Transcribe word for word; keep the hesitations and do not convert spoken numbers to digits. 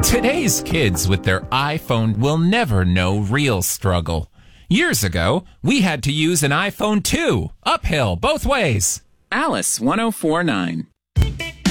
Today's kids with their iPhone will never know real struggle. Years ago, we had to use an iPhone two, uphill, both ways. Alice one oh four point nine.